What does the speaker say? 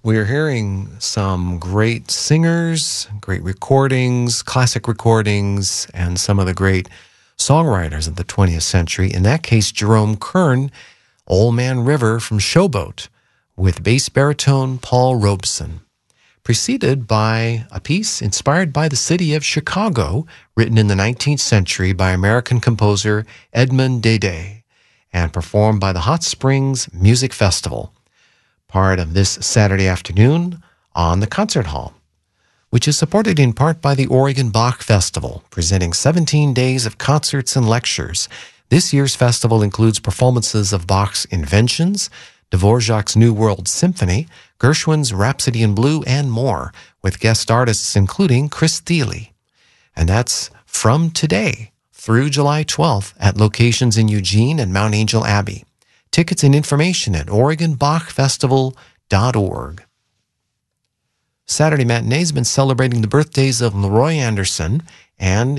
We're hearing some great singers, great recordings, classic recordings, and some of the great songwriters of the 20th century. In that case, Jerome Kern, Old Man River from Showboat, with bass baritone Paul Robeson. Preceded by a piece inspired by the city of Chicago, written in the 19th century by American composer Edmond Dede, and performed by the Hot Springs Music Festival, part of this Saturday afternoon on the Concert Hall, which is supported in part by the Oregon Bach Festival, presenting 17 days of concerts and lectures. This year's festival includes performances of Bach's Inventions, Dvorak's New World Symphony, Gershwin's Rhapsody in Blue, and more, with guest artists including Chris Thile. And that's from today through July 12th at locations in Eugene and Mount Angel Abbey. Tickets and information at OregonBachFestival.org. Saturday Matinee has been celebrating the birthdays of Leroy Anderson and